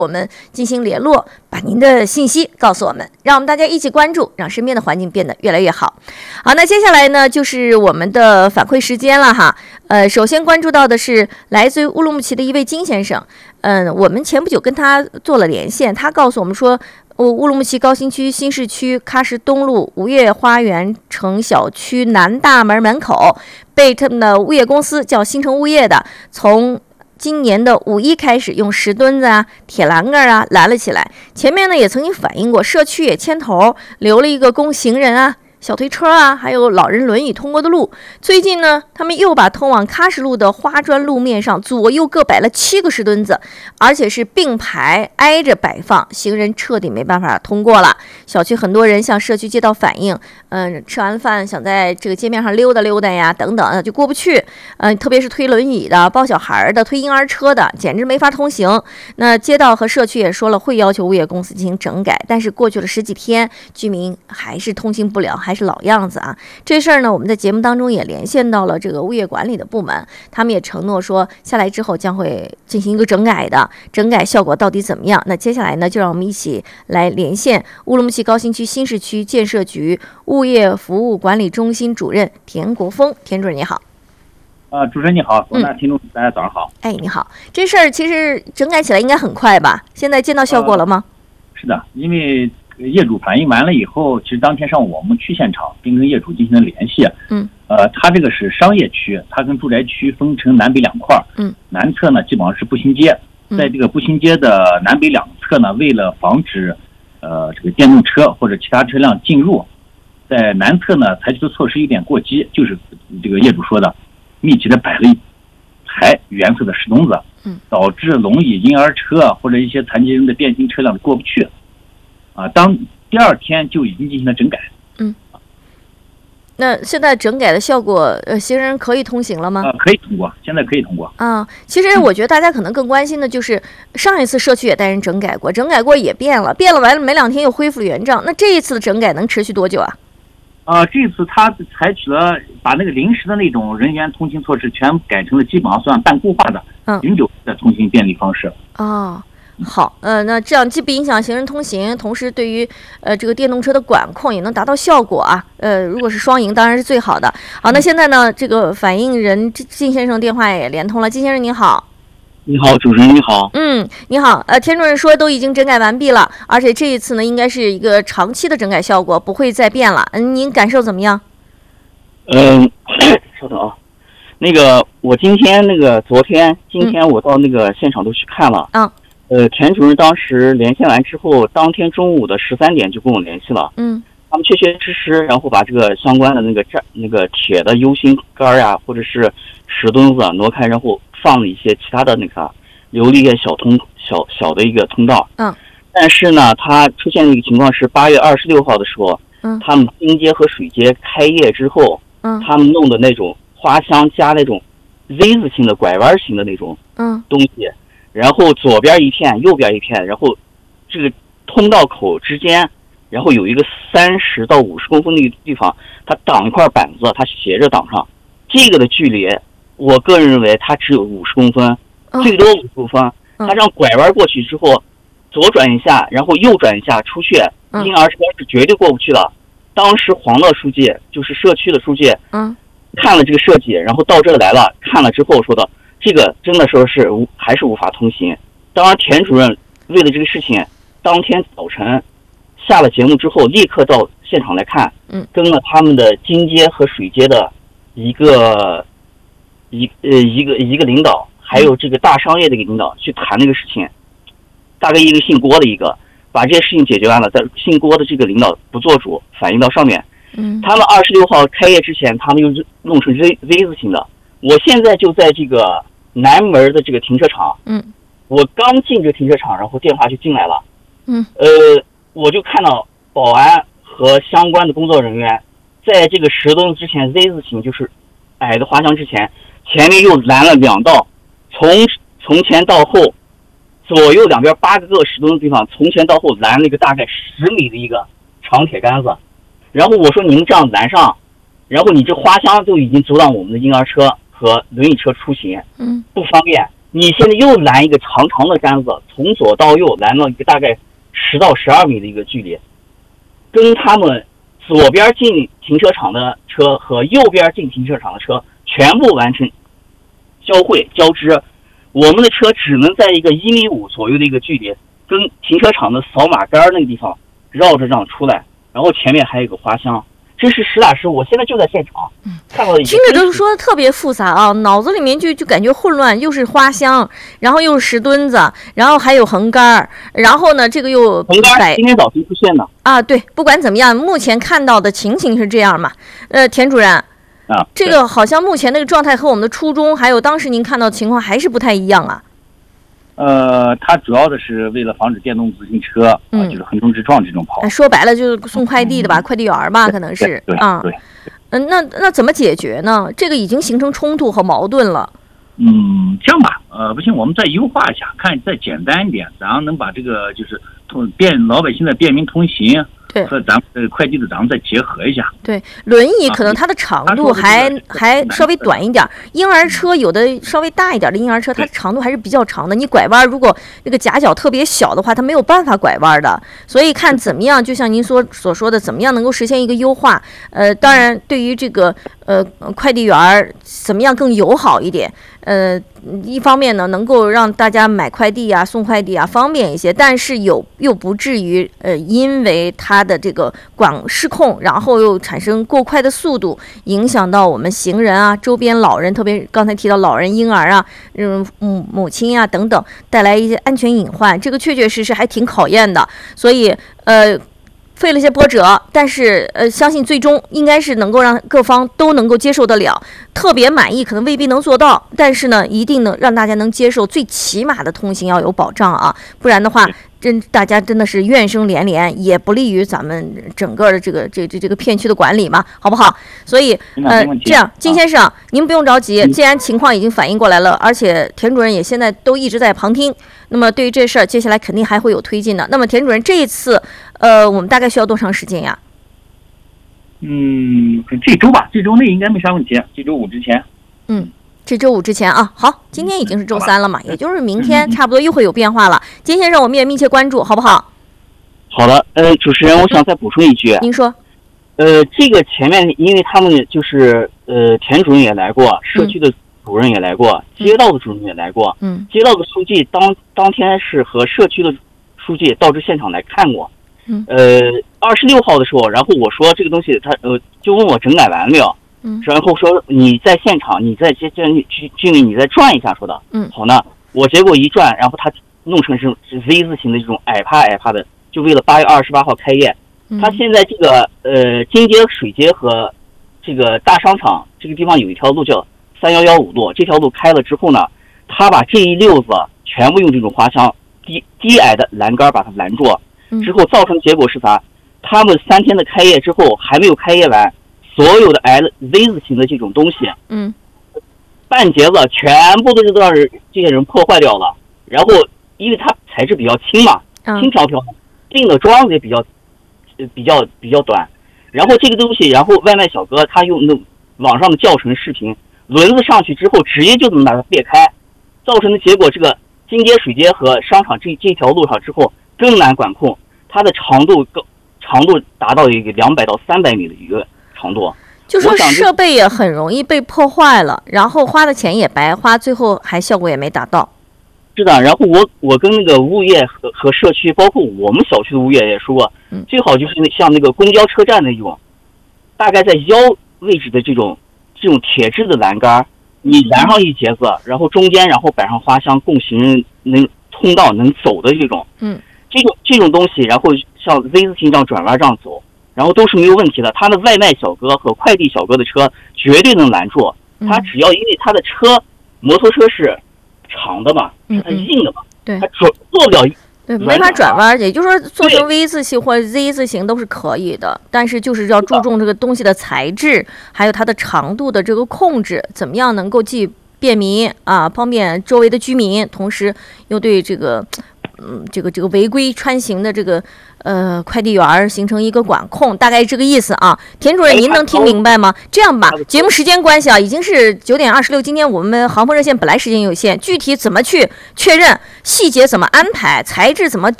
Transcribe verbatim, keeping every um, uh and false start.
我们进行联络，把您的信息告诉我们，让我们大家一起关注，让身边的环境变得越来越好。好，那接下来呢就是我们的反馈时间了哈。呃，首先关注到的是来自于乌鲁木齐的一位金先生。嗯、呃，我们前不久跟他做了连线，他告诉我们说，乌鲁木齐高新区新市区喀什东路吴越花园城小区南大门门口被他们的物业公司叫新城物业的，从今年的五一开始用石墩子啊、铁栏杆啊拦了起来。前面呢也曾经反映过，社区也牵头留了一个供行人啊、小推车啊，还有老人轮椅通过的路。最近呢，他们又把通往喀什路的花砖路面上左右各摆了七个石墩子，而且是并排挨着摆放，行人彻底没办法通过了。小区很多人向社区街道反映，嗯、呃，吃完饭想在这个街面上溜达溜达呀，等等，就过不去。嗯、呃，特别是推轮椅的、抱小孩的、推婴儿车的，简直没法通行。那街道和社区也说了，会要求物业公司进行整改，但是过去了十几天，居民还是通行不了，还是老样子啊。这事儿呢，我们在节目当中也连线到了这个物业管理的部门，他们也承诺说，下来之后将会进行一个整改的，整改效果到底怎么样？那接下来呢，就让我们一起来连线乌鲁木齐高新区新市区建设局物业服务管理中心主任田国峰。田主任你好。 呃，主持人你好，广大听众、嗯、大家早上好。 哎，你好，这事儿其实整改起来应该很快吧？现在见到效果了吗？ 呃、是的，因为业主反映完了以后，其实当天上午我们去现场，并跟业主进行了联系。 嗯。 呃，它这个是商业区，它跟住宅区分成南北两块。 嗯。 南侧呢，基本上是步行街，在这个步行街的南北两侧呢，为了防止呃这个电动车或者其他车辆进入，在南侧呢采取的措施有点过激，就是这个业主说的，密集的摆了一排原色的石墩子， 嗯，导致轮椅、婴儿车或者一些残疾人的变形车辆过不去。啊，当第二天就已经进行了整改。 嗯，那现在整改的效果，呃，行人可以通行了吗？ 啊，可以通过，现在可以通过。 啊，其实我觉得大家可能更关心的就是上一次社区也带人整改过，整改过也变了，变了完了没两天又恢复了原状。那这一次的整改能持续多久啊？ 啊，这次他采取了把那个临时的那种人员通行措施全改成了基本上算半固化的、 嗯、 永久的通行便利方式。 哦。好，呃，那这样既不影响行人通行，同时对于呃这个电动车的管控也能达到效果啊。呃，如果是双赢，当然是最好的。好，那现在呢，这个反映人金先生电话也连通了。金先生你好。 你好，主持人你好。 嗯，你好。呃，田主任说都已经整改完毕了，而且这一次呢，应该是一个长期的整改效果，不会再变了。嗯，您感受怎么样？ 嗯、呃，稍等啊。那个，我今天那个昨天，今天我到那个现场都去看了。 嗯。 呃，田主任当时连线完之后，当天中午的十三点就跟我联系了。 嗯， 他们确确实实，然后把这个相关的那个站、那个铁的 U 型杆呀、啊，或者是石墩子挪开，然后放了一些其他的那个啥，留了一个小通小小的一个通道。 嗯， 但是呢，它出现的一个情况是八月二十六号的时候， 嗯， 他们金街和水街开业之后， 嗯， 他们弄的那种花箱加那种 Z 字形的拐弯型的那种嗯东西。嗯，然后左边一片，右边一片，然后这个通道口之间，然后有一个三十到五十公分的地方，它挡一块板子，它斜着挡上。这个的距离，我个人认为它只有五十公分， 哦、 最多五十公分。它这样拐弯过去之后，左转一下，然后右转一下出去，婴儿车是绝对过不去的。当时黄乐书记就是社区的书记， 嗯， 看了这个设计，然后到这来了，看了之后说的。这个真的说是无还是无法通行。当然，田主任为了这个事情，当天早晨下了节目之后，立刻到现场来看， 嗯， 跟了他们的金街和水街的一个一呃一个一个领导，还有这个大商业的一个领导去谈这个事情。大概一个姓郭的一个把这些事情解决完了，在姓郭的这个领导不做主，反映到上面。 嗯， 他们二十六号开业之前，他们又弄成 Z Z 字形的。我现在就在这个南门的这个停车场， 嗯， 我刚进这个停车场，然后电话就进来了， 嗯， 呃，我就看到保安和相关的工作人员在这个石墩之前 Z 字形，就是矮的滑墙之前，前面又拦了两道，从从前到后，左右两边八个个石墩的地方，从前到后拦了一个大概十米的一个长铁杆子，然后我说你们这样拦上，然后你这花箱就已经阻挡我们的婴儿车和轮椅车出行， 嗯， 不方便。 你现在又拦一个长长的杆子，从左到右拦了一个大概十到十二米的一个距离，跟他们左边进停车场的车和右边进停车场的车全部完成交汇交织，我们的车只能在一个一米五左右的一个距离，跟停车场的扫码杆那个地方绕着这样出来，然后前面还有一个花箱。这是实打实，我现在就在现场看到的。 听着都是说的特别复杂啊，脑子里面就就感觉混乱，又是花箱，然后又是石墩子，然后还有横杆，然后呢这个又横杆今天早晨出现的啊。对，不管怎么样，目前看到的情形是这样嘛。呃，田主任啊， 这个好像目前那个状态和我们的初衷，还有当时您看到的情况还是不太一样啊。 呃，它主要的是为了防止电动自行车、嗯、啊，就是横冲直撞这种跑。 说白了就是送快递的吧，嗯、快递员吧，可能是啊。 对， 嗯，那那怎么解决呢？这个已经形成冲突和矛盾了。 嗯，这样吧，呃，不行，我们再优化一下，看再简单一点，然后能把这个就是通便老百姓的便民通行。 对， 和咱们快递的咱们再结合一下。 对，轮椅可能它的长度还、啊、还稍微短一点，婴儿车有的稍微大一点的婴儿车，它长度还是比较长的。你拐弯如果那个夹角特别小的话，它没有办法拐弯的。所以看怎么样，就像您所所说的，怎么样能够实现一个优化。呃，当然对于这个呃快递员怎么样更友好一点。呃，一方面呢，能够让大家买快递啊、送快递啊方便一些，但是有又不至于呃，因为它的这个管失控，然后又产生过快的速度，影响到我们行人啊、周边老人，特别刚才提到老人、婴儿啊、嗯母母亲啊等等，带来一些安全隐患，这个确确实实还挺考验的。所以呃。费了些波折，但是呃，相信最终应该是能够让各方都能够接受得了。特别满意可能未必能做到，但是呢，一定能让大家能接受，最起码的通行要有保障啊，不然的话，真大家真的是怨声连连，也不利于咱们整个的这个这这这个片区的管理嘛，好不好？所以呃，这样，金先生，您不用着急，既然情况已经反映过来了，而且田主任也现在都一直在旁听，那么对于这事儿，接下来肯定还会有推进的。那么田主任这一次。呃，我们大概需要多长时间呀？ 嗯，这周吧，这周内应该没啥问题。这周五之前。 嗯，这周五之前啊，好，今天已经是周三了嘛，也就是明天差不多又会有变化了。金先生，我们也密切关注，好不好？ 好的，呃，主持人，我想再补充一句。 您说。 呃，这个前面，因为他们就是呃，田主任也来过，社区的主任也来过，嗯、街道的主任也来过。嗯。街道的书记当当天是和社区的书记到这现场来看过。 嗯， 呃，二十六号的时候，然后我说这个东西他，他呃就问我整改完了没有， 嗯， 然后说你在现场，你在这这居居民你再转一下，说的， 嗯， 好呢，我结果一转，然后他弄成是是 V 字形的这种矮趴矮趴的，就为了八月二十八号开业， 嗯、 他现在这个呃金街水街和这个大商场这个地方有一条路叫三幺幺五路，这条路开了之后呢，他把这一溜子全部用这种滑箱低低矮的栏杆把它拦住。之后造成结果是啥？他们三天的开业之后还没有开业完，所有的 L V 字形的这种东西， 嗯， 半截子全部都是让人这些人破坏掉了。然后因为它材质比较轻嘛，轻飘飘，钉的桩子也比较，呃比较比较短。然后这个东西，然后外卖小哥他用那网上的教程视频，轮子上去之后直接就能把它裂开，造成的结果这个金街水街和商场这这条路上之后。更难管控，它的长度高，长度达到一个两百到三百米的一个长度。 就说设备也很容易被破坏了，然后花的钱也白花，最后还效果也没达到。 是的，然后我我跟那个物业和和社区，包括我们小区的物业也说过， 嗯， 最好就是像那个公交车站那种，大概在腰位置的这种这种铁质的栏杆，你拦上一节子，然后中间然后摆上花箱，供行人能通道能走的这种， 嗯。 这种这种东西，然后像 V 字形这样转弯这样走，然后都是没有问题的。他的外卖小哥和快递小哥的车绝对能拦住。他只要因为他的车，摩托车是长的嘛，是它硬的嘛， 对， 他转做不了， 对，没法转弯。也就是说，做成 V 字形或者 Z 字形都是可以的，但是就是要注重这个东西的材质，还有它的长度的这个控制，怎么样能够既便民啊，方便周围的居民，同时又对这个。 嗯这个这个违规穿行的这个呃快递员形成一个管控，大概这个意思啊。田主任，您能听明白吗？这样吧，节目时间关系啊，已经是九点二十六，今天我们航风热线本来时间有限，具体怎么去确认，细节怎么安排，材质怎么